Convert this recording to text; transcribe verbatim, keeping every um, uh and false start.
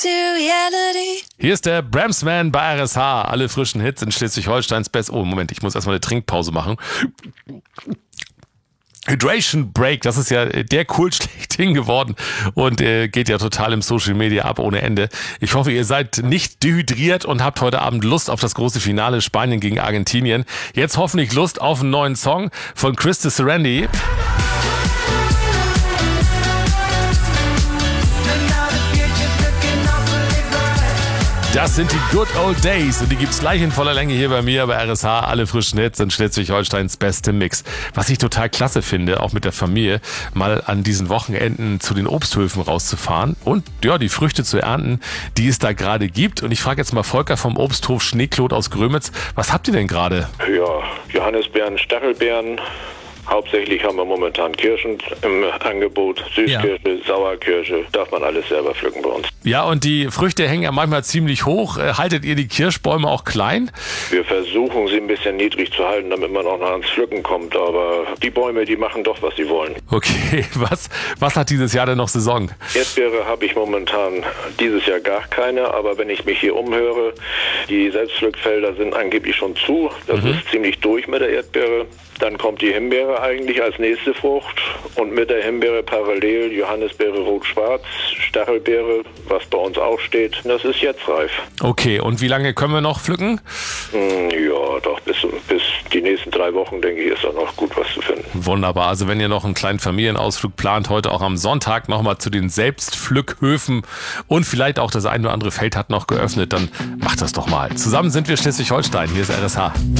Hier ist der Bramsman bei R S H. Alle frischen Hits in Schleswig-Holsteins Best. Oh, Moment, ich muss erstmal eine Trinkpause machen. Hydration Break, das ist ja der Kult schlechthin geworden und äh, geht ja total im Social Media ab ohne Ende. Ich hoffe, ihr seid nicht dehydriert und habt heute Abend Lust auf das große Finale Spanien gegen Argentinien. Jetzt hoffentlich Lust auf einen neuen Song von Chris Serendi. Das sind die Good Old Days und die gibt's gleich in voller Länge hier bei mir bei R S H. Alle frischen Hits in Schleswig-Holsteins beste Mix. Was ich total klasse finde, auch mit der Familie, mal an diesen Wochenenden zu den Obsthöfen rauszufahren und ja, die Früchte zu ernten, die es da gerade gibt. Und ich frage jetzt mal Volker vom Obsthof Schneeklot aus Grömitz, was habt ihr denn gerade? Ja, Johannisbeeren, Stachelbeeren. Hauptsächlich haben wir momentan Kirschen im Angebot, Süßkirsche, ja. Sauerkirsche, darf man alles selber pflücken bei uns. Ja, und die Früchte hängen ja manchmal ziemlich hoch. Haltet ihr die Kirschbäume auch klein? Wir versuchen sie ein bisschen niedrig zu halten, damit man auch noch ans Pflücken kommt, aber die Bäume, die machen doch, was sie wollen. Okay, was, was hat dieses Jahr denn noch Saison? Erdbeere habe ich momentan dieses Jahr gar keine, aber wenn ich mich hier umhöre, die Selbstpflückfelder sind angeblich schon zu, das mhm. ist ziemlich durch mit der Erdbeere. Dann kommt die Himbeere eigentlich als nächste Frucht und mit der Himbeere parallel Johannisbeere rot-schwarz, Stachelbeere, was bei uns auch steht. Das ist jetzt reif. Okay, und wie lange können wir noch pflücken? Ja, doch bis, bis die nächsten drei Wochen, denke ich, ist da noch gut was zu finden. Wunderbar, also wenn ihr noch einen kleinen Familienausflug plant, heute auch am Sonntag nochmal zu den Selbstpflückhöfen und vielleicht auch das ein oder andere Feld hat noch geöffnet, dann macht das doch mal. Zusammen sind wir Schleswig-Holstein, hier ist R S H.